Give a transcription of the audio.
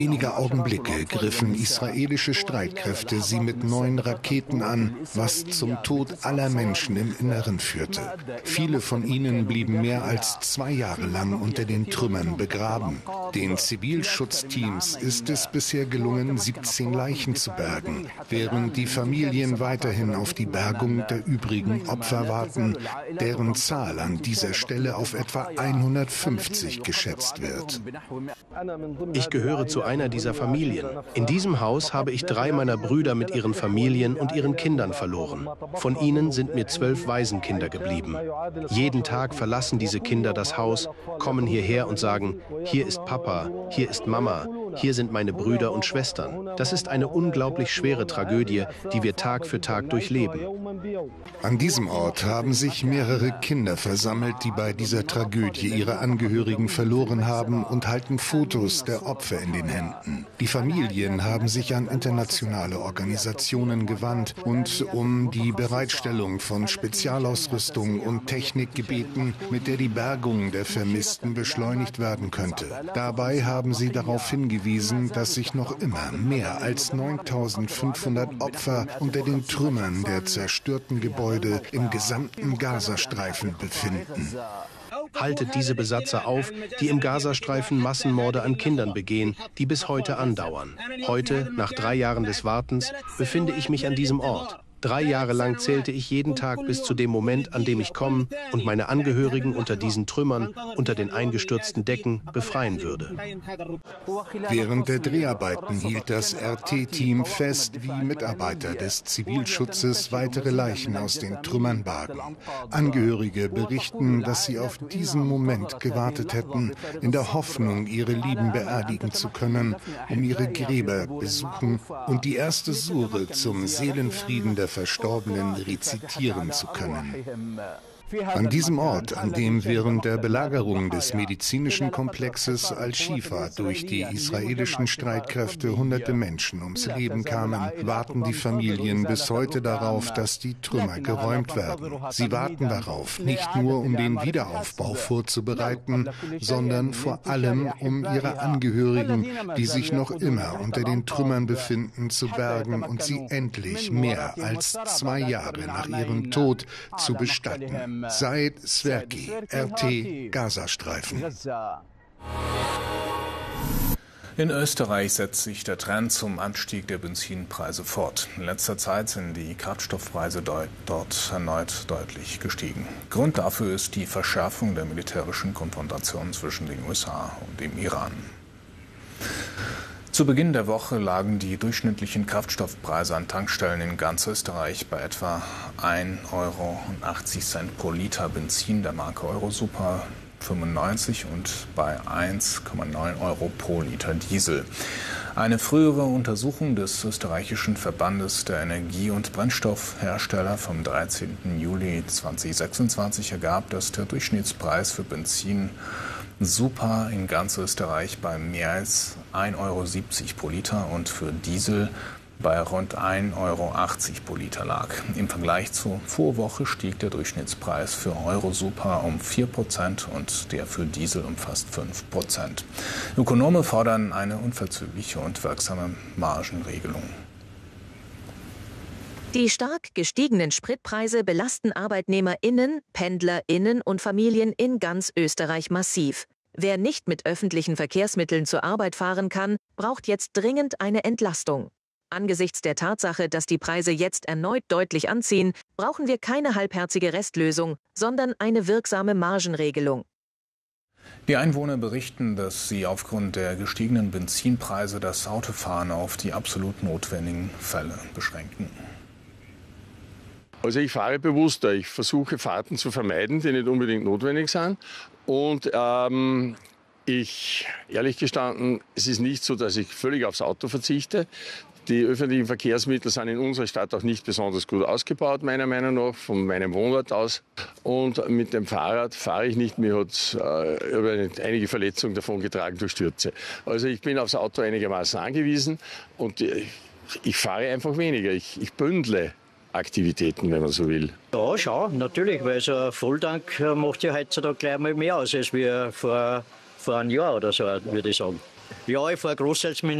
Wenige Augenblicke griffen israelische Streitkräfte sie mit 9 Raketen an, was zum Tod aller Menschen im Inneren führte. Viele von ihnen blieben mehr als 2 Jahre lang unter den Trümmern begraben. Den Zivilschutzteams ist es bisher gelungen, 17 Leichen zu bergen, während die Familien weiterhin auf die Bergung der übrigen Opfer warten, deren Zahl an dieser Stelle auf etwa 150 geschätzt wird. Ich gehöre zu einer dieser Familien. In diesem Haus habe ich 3 meiner Brüder mit ihren Familien und ihren Kindern verloren. Von ihnen sind mir 12 Waisenkinder geblieben. Jeden Tag verlassen diese Kinder das Haus, kommen hierher und sagen, hier ist Papa, hier ist Mama, hier sind meine Brüder und Schwestern. Das ist eine unglaublich schwere Tragödie, die wir Tag für Tag durchleben. An diesem Ort haben sich mehrere Kinder versammelt, die bei dieser Tragödie ihre Angehörigen verloren haben und halten Fotos der Opfer in den Händen. Die Familien haben sich an internationale Organisationen gewandt und um die Bereitstellung von Spezialausrüstung und Technik gebeten, mit der die Bergung der Vermissten beschleunigt werden könnte. Dabei haben sie darauf hingewiesen, dass sich noch immer mehr als 9.500 Opfer unter den Trümmern der zerstörten Gebäude im gesamten Gazastreifen befinden. Haltet diese Besatzer auf, die im Gazastreifen Massenmorde an Kindern begehen, die bis heute andauern. Heute, nach 3 Jahren des Wartens, befinde ich mich an diesem Ort. 3 Jahre lang zählte ich jeden Tag bis zu dem Moment, an dem ich kommen und meine Angehörigen unter diesen Trümmern, unter den eingestürzten Decken befreien würde. Während der Dreharbeiten hielt das RT-Team fest, wie Mitarbeiter des Zivilschutzes weitere Leichen aus den Trümmern bargen. Angehörige berichten, dass sie auf diesen Moment gewartet hätten, in der Hoffnung, ihre Lieben beerdigen zu können, um ihre Gräber besuchen und die erste Sure zum Seelenfrieden der Verstorbenen rezitieren zu können. An diesem Ort, an dem während der Belagerung des medizinischen Komplexes Al-Shifa durch die israelischen Streitkräfte hunderte Menschen ums Leben kamen, warten die Familien bis heute darauf, dass die Trümmer geräumt werden. Sie warten darauf, nicht nur um den Wiederaufbau vorzubereiten, sondern vor allem um ihre Angehörigen, die sich noch immer unter den Trümmern befinden, zu bergen und sie endlich mehr als 2 Jahre nach ihrem Tod zu bestatten. Said Sverki, RT Gazastreifen. In Österreich setzt sich der Trend zum Anstieg der Benzinpreise fort. In letzter Zeit sind die Kraftstoffpreise dort erneut deutlich gestiegen. Grund dafür ist die Verschärfung der militärischen Konfrontation zwischen den USA und dem Iran. Zu Beginn der Woche lagen die durchschnittlichen Kraftstoffpreise an Tankstellen in ganz Österreich bei etwa 1,80 Euro pro Liter Benzin der Marke Eurosuper 95 und bei 1,9 Euro pro Liter Diesel. Eine frühere Untersuchung des österreichischen Verbandes der Energie- und Brennstoffhersteller vom 13. Juli 2026 ergab, dass der Durchschnittspreis für Benzin Super in ganz Österreich bei mehr als 1,70 Euro pro Liter und für Diesel bei rund 1,80 Euro pro Liter lag. Im Vergleich zur Vorwoche stieg der Durchschnittspreis für Eurosuper um 4% und der für Diesel um fast 5%. Ökonomen fordern eine unverzügliche und wirksame Margenregelung. Die stark gestiegenen Spritpreise belasten ArbeitnehmerInnen, PendlerInnen und Familien in ganz Österreich massiv. Wer nicht mit öffentlichen Verkehrsmitteln zur Arbeit fahren kann, braucht jetzt dringend eine Entlastung. Angesichts der Tatsache, dass die Preise jetzt erneut deutlich anziehen, brauchen wir keine halbherzige Restlösung, sondern eine wirksame Margenregelung. Die Einwohner berichten, dass sie aufgrund der gestiegenen Benzinpreise das Autofahren auf die absolut notwendigen Fälle beschränken. Also ich fahre bewusster. Ich versuche Fahrten zu vermeiden, die nicht unbedingt notwendig sind. Und ehrlich gestanden, es ist nicht so, dass ich völlig aufs Auto verzichte. Die öffentlichen Verkehrsmittel sind in unserer Stadt auch nicht besonders gut ausgebaut, meiner Meinung nach, von meinem Wohnort aus. Und mit dem Fahrrad fahre ich nicht. Mir hat einige Verletzungen davon getragen durch Stürze. Also ich bin aufs Auto einigermaßen angewiesen und ich fahre einfach weniger. Ich bündle Aktivitäten, wenn man so will. Ja, schon, natürlich, weil so ein Volltank macht ja heutzutage gleich mal mehr aus als wie vor einem Jahr oder so, würde ich sagen. Ja, ich fahre großteils mit